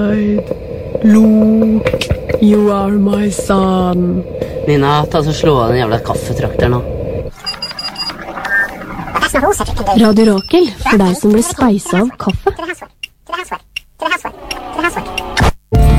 Luke, you are my son. Nina, ta så slå av den jævla kaffetrakter nå. Radio Rakel, for deg som blir speisa av kaffe. Til det her svar.